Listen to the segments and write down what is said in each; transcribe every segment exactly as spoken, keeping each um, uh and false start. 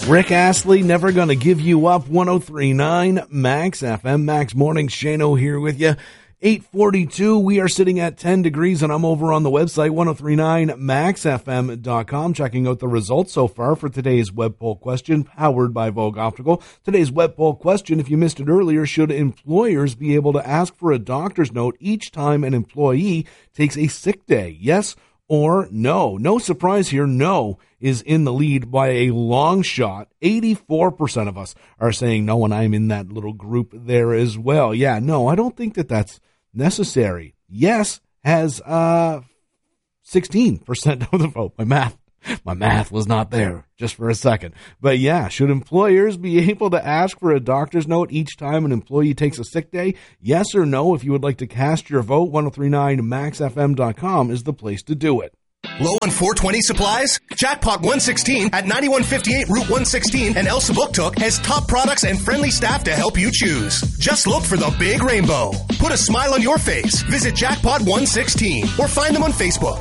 Rick Astley, Never Gonna Give You Up, one oh three point nine Max F M. Max Morning, Shano here with you. eight forty-two, we are sitting at ten degrees, and I'm over on the website, ten thirty-nine max f m dot com, checking out the results so far for today's web poll question, powered by Vogue Optical. Today's web poll question, if you missed it earlier, should employers be able to ask for a doctor's note each time an employee takes a sick day? Yes or no? No surprise here, no is in the lead by a long shot. eighty-four percent of us are saying no, and I'm in that little group there as well. Yeah, no, I don't think that that's necessary. Yes has uh, sixteen percent of the vote. My math, my math was not there just for a second. But yeah, should employers be able to ask for a doctor's note each time an employee takes a sick day? Yes or no? If you would like to cast your vote, ten thirty-nine max f m dot com is the place to do it. Low on four twenty supplies? Jackpot one sixteen at ninety-one fifty-eight Route one sixteen and Elsa Booktook has top products and friendly staff to help you choose. Just look for the big rainbow. Put a smile on your face. Visit Jackpot one sixteen or find them on Facebook.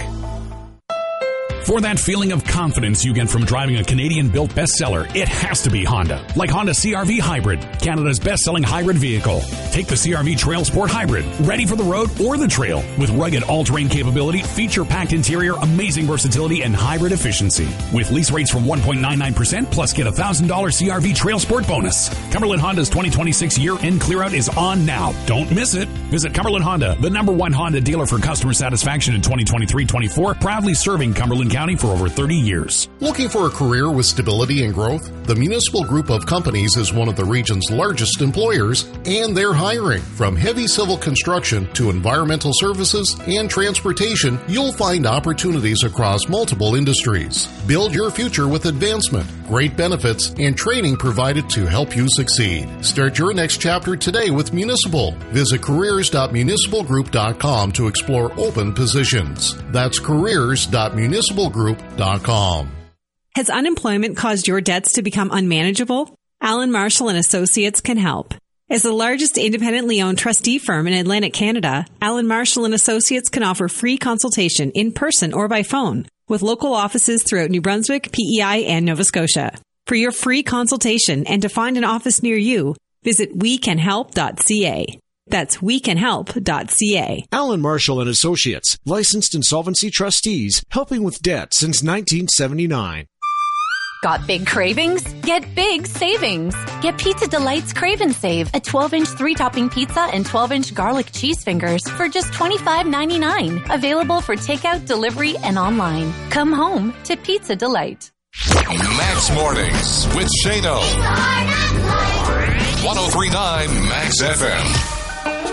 For that feeling of confidence you get from driving a Canadian-built bestseller, it has to be Honda. Like Honda C R V Hybrid, Canada's best-selling hybrid vehicle. Take the C R V Trail Sport Hybrid, ready for the road or the trail. With rugged all-terrain capability, feature-packed interior, amazing versatility, and hybrid efficiency. With lease rates from one point nine nine percent, plus get a one thousand dollars C R V Trail Sport bonus. Cumberland Honda's twenty twenty-six year-end clearout is on now. Don't miss it. Visit Cumberland Honda, the number one Honda dealer for customer satisfaction in twenty twenty-three twenty-four, proudly serving Cumberland County for over thirty years. Looking for a career with stability and growth? The Municipal Group of Companies is one of the region's largest employers, and they're hiring. From heavy civil construction to environmental services and transportation, you'll find opportunities across multiple industries. Build your future with advancement, great benefits, and training provided to help you succeed. Start your next chapter today with Municipal. Visit careers dot municipal group dot com to explore open positions. That's careers dot municipal group dot com. Has unemployment caused your debts to become unmanageable? Allen Marshall and Associates can help. As the largest independently owned trustee firm in Atlantic Canada, Allen Marshall and Associates can offer free consultation in person or by phone with local offices throughout New Brunswick, P E I, and Nova Scotia. For your free consultation and to find an office near you, visit we can help dot c a. That's we can help dot c a. Allen Marshall and Associates, licensed insolvency trustees, helping with debt since nineteen seventy-nine. Got big cravings? Get big savings. Get Pizza Delight's Crave and Save, a twelve-inch three-topping pizza and twelve-inch garlic cheese fingers for just twenty-five ninety-nine. Available for takeout, delivery, and online. Come home to Pizza Delight. Max Mornings with Shano. ten thirty-nine Max F M.